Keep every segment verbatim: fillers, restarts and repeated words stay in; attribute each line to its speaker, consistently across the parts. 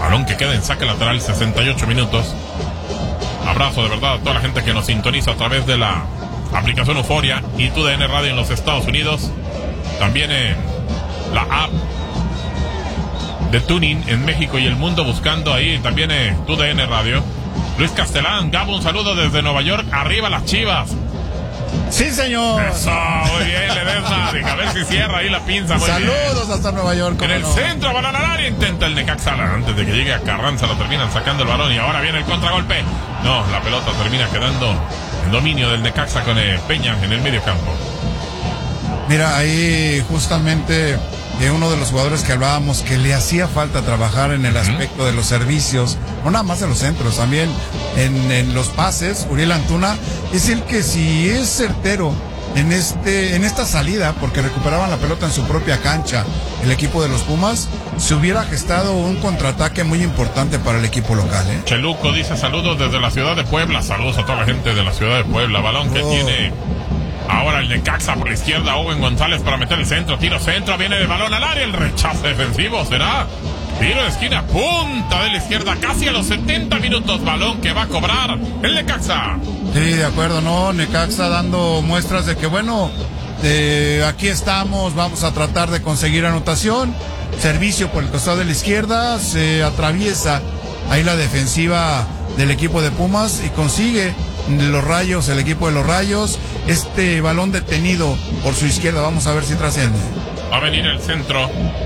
Speaker 1: Balón que queda en saque lateral, sesenta y ocho minutos. Abrazo de verdad a toda la gente que nos sintoniza a través de la aplicación Euforia y T U D N Radio en los Estados Unidos. También en la app de Tuning en México y el mundo, buscando ahí también en T U D N Radio. Luis Castellán, Gabo, un saludo desde Nueva York. Arriba las Chivas.
Speaker 2: Sí, señor.
Speaker 1: Eso, muy bien, Ledesma. A ver si cierra ahí la pinza. Muy
Speaker 2: Saludos
Speaker 1: bien.
Speaker 2: Hasta Nueva York.
Speaker 1: En el
Speaker 2: no?
Speaker 1: centro, balón al área. Intenta el Necaxa antes de que llegue a Carranza. Lo terminan sacando el balón y ahora viene el contragolpe. No, la pelota termina quedando en dominio del Necaxa con eh, Peña en el medio campo.
Speaker 2: Mira, ahí justamente de uno de los jugadores que hablábamos que le hacía falta trabajar en el aspecto de los servicios, no nada más en los centros, también en, en los pases. Uriel Antuna es el que, si es certero en este en esta salida, porque recuperaban la pelota en su propia cancha el equipo de los Pumas, se hubiera gestado un contraataque muy importante para el equipo local, ¿eh?
Speaker 1: Cheluco dice saludos desde la ciudad de Puebla. Saludos a toda la gente de la ciudad de Puebla. Balón que oh. tiene ahora el Necaxa por la izquierda. Owen González para meter el centro. Tiro centro, viene de balón al área. El rechazo defensivo será tiro de esquina, punta de la izquierda, casi a los setenta minutos. Balón que va a cobrar el Necaxa.
Speaker 2: Sí, de acuerdo, ¿no? Necaxa dando muestras de que, bueno, eh, aquí estamos, vamos a tratar de conseguir anotación. Servicio por el costado de la izquierda, se atraviesa ahí la defensiva del equipo de Pumas y consigue los Rayos, el equipo de los Rayos, este balón detenido por su izquierda. Vamos a ver si trasciende.
Speaker 1: Va a venir el centro.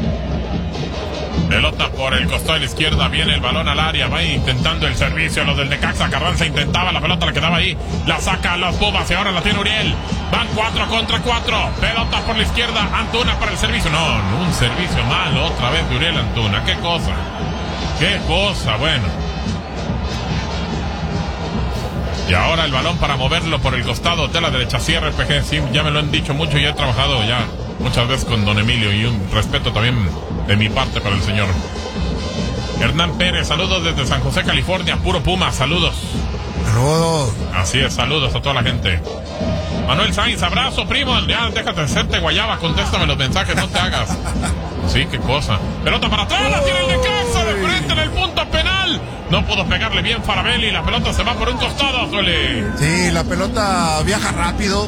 Speaker 1: Pelota por el costado de la izquierda, viene el balón al área, va intentando el servicio, los del Necaxa. Carranza intentaba, la pelota le quedaba ahí, la saca a los Pumas y ahora la tiene Uriel. Van cuatro contra cuatro, pelota por la izquierda, Antuna para el servicio. No, un servicio malo otra vez de Uriel Antuna. Qué cosa, qué cosa, bueno. Y ahora el balón para moverlo por el costado de la derecha. Cierre P G, sí, ya me lo han dicho mucho y he trabajado ya muchas veces con don Emilio, y un respeto también de mi parte para el señor. Hernán Pérez, saludos desde San José, California, puro Puma, saludos.
Speaker 2: Saludos.
Speaker 1: Así es, saludos a toda la gente. Manuel Sainz, abrazo, primo. Ya déjate de hacerte guayaba, contéstame los mensajes, no te hagas. Sí, qué cosa. Pelota para atrás, la tiene el Necaxa de frente en el punto penal. No pudo pegarle bien Farabelli, la pelota se va por un costado, suele.
Speaker 2: Sí, la pelota viaja rápido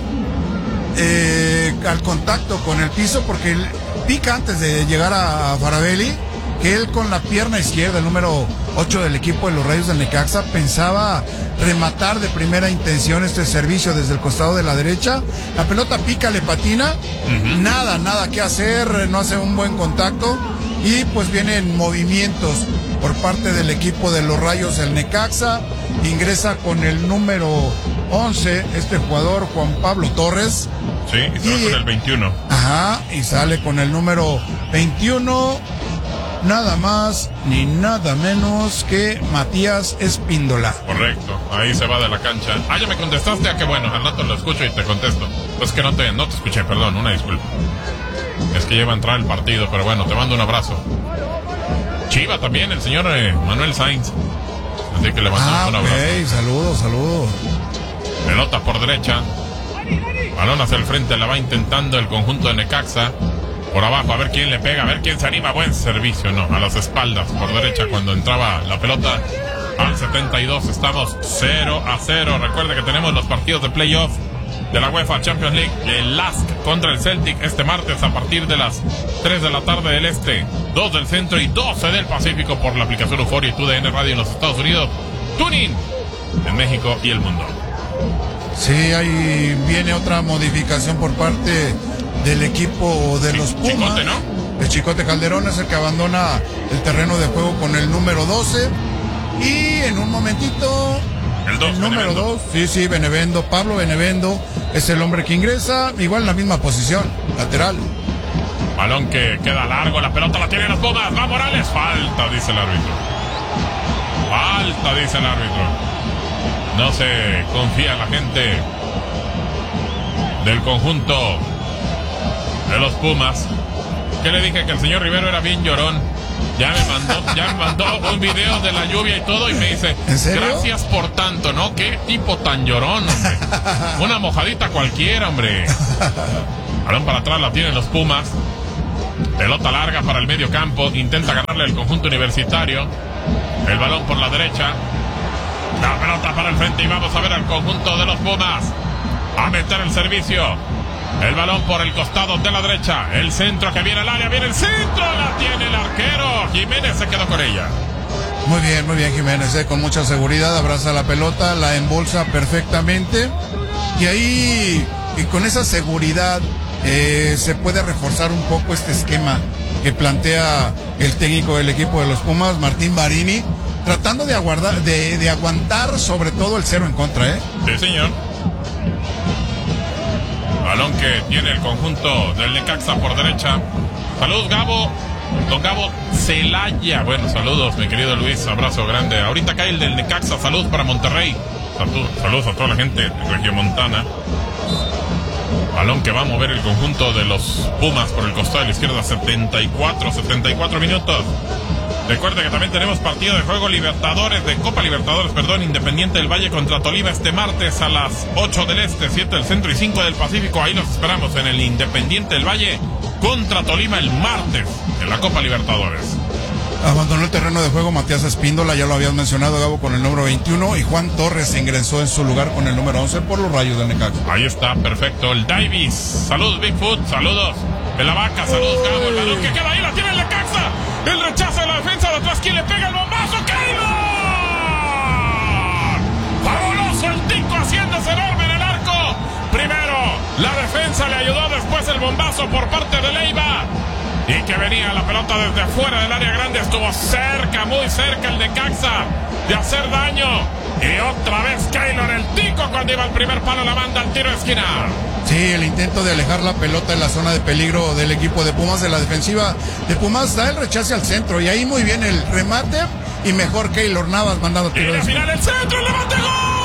Speaker 2: eh, al contacto con el piso, porque él pica antes de llegar a Farabelli, que él con la pierna izquierda, el número ocho del equipo de los Rayos del Necaxa, pensaba rematar de primera intención este servicio desde el costado de la derecha. La pelota pica, le patina, uh-huh. nada, nada que hacer, no hace un buen contacto y pues vienen movimientos por parte del equipo de los Rayos del Necaxa. Ingresa con el número once este jugador, Juan Pablo Torres.
Speaker 1: Sí, y sale con el veintiuno.
Speaker 2: Ajá, y sale con el número veintiuno. Nada más ni nada menos que Matías Espíndola.
Speaker 1: Correcto, ahí se va de la cancha. Ah, ya me contestaste, a que bueno, al rato lo escucho y te contesto. Pues que no te, no te escuché, perdón, una disculpa. Es que lleva a entrar el partido, pero bueno, te mando un abrazo. Chiva también, el señor eh, Manuel Sainz. Así que le mandamos
Speaker 2: ah,
Speaker 1: un abrazo.
Speaker 2: Ok, saludos, saludos.
Speaker 1: Pelota por derecha. Balón hacia el frente, la va intentando el conjunto de Necaxa. Por abajo, a ver quién le pega, a ver quién se anima. Buen servicio, no, a las espaldas, por derecha cuando entraba la pelota. Al setenta y dos estamos cero a cero. Recuerde que tenemos los partidos de playoff de la UEFA Champions League. El L A S K contra el Celtic este martes a partir de las tres de la tarde del este, dos del centro y doce del Pacífico por la aplicación Euforia y T U D N Radio en los Estados Unidos. Tuning en México y el mundo.
Speaker 2: Sí, ahí viene otra modificación por parte del equipo de los Pumas.
Speaker 1: Chicote, ¿no?
Speaker 2: El Chicote Calderón es el que abandona el terreno de juego con el número doce. Y en un momentito,
Speaker 1: el, dos,
Speaker 2: el número dos, sí, sí, Benevendo, Pablo Benevendo es el hombre que ingresa, igual en la misma posición, lateral.
Speaker 1: Balón que queda largo, la pelota la tienen los Pumas. Va Morales, falta, dice el árbitro. Falta, dice el árbitro. No se confía la gente del conjunto de los Pumas. Que le dije que el señor Rivero era bien llorón. Ya me mandó, ya me mandó un video de la lluvia y todo y me dice,
Speaker 2: ¿en serio?
Speaker 1: Gracias por tanto, ¿no? Qué tipo tan llorón, hombre. Una mojadita cualquiera, hombre. Balón para atrás la tienen los Pumas. Pelota larga para el medio campo. Intenta ganarle el conjunto universitario. El balón por la derecha. La pelota para el frente y vamos a ver al conjunto de los Pumas a meter el servicio. El balón por el costado de la derecha. El centro que viene al área. Viene el centro. La tiene el arquero. Jiménez se quedó con ella.
Speaker 2: Muy bien, muy bien Jiménez, eh, con mucha seguridad. Abraza la pelota, la embolsa perfectamente. Y ahí, y con esa seguridad, eh, se puede reforzar un poco este esquema que plantea el técnico del equipo de los Pumas, Martín Barini, tratando de aguardar, de, de aguantar sobre todo el cero en contra, ¿eh?
Speaker 1: Sí, señor. Balón que tiene el conjunto del Necaxa por derecha. Saludos, Gabo. Don Gabo Celaya. Bueno, saludos, mi querido Luis. Abrazo grande. Ahorita cae el del Necaxa. Saludos para Monterrey. Saludos a toda la gente regiomontana. Balón que va a mover el conjunto de los Pumas por el costado de la izquierda. setenta y cuatro, setenta y cuatro minutos. Recuerda que también tenemos partido de juego Libertadores, de Copa Libertadores, perdón, Independiente del Valle contra Tolima este martes a las ocho del Este, siete del Centro y cinco del Pacífico. Ahí los esperamos en el Independiente del Valle contra Tolima el martes en la Copa Libertadores.
Speaker 2: Abandonó el terreno de juego Matías Espíndola, ya lo habías mencionado, Gabo, con el número veintiuno, y Juan Torres ingresó en su lugar con el número once por los Rayos del Necaxa.
Speaker 1: Ahí está, perfecto, el Davis. Saludos, Bigfoot, saludos. De la Vaca, saludos, Gabo. El balón que queda ahí, la tiene el Necaxa. El rechazo de la defensa de atrás, ¿quién le pega el bombazo? ¡Keylor! ¡Fabuloso el Tico haciéndose enorme en el arco! Primero, la defensa le ayudó, después el bombazo por parte de Leiva. Y que venía la pelota desde afuera del área grande. Estuvo cerca, muy cerca el Necaxa de hacer daño. Y otra vez Keylor, el Tico, cuando iba al primer palo, la manda al tiro de esquina.
Speaker 2: Sí, el intento de alejar la pelota en la zona de peligro del equipo de Pumas, de la defensiva de Pumas, da el rechace al centro. Y ahí muy bien el remate. Y mejor Keylor Navas mandando tiro.
Speaker 1: Y al final el centro, el levante, gol.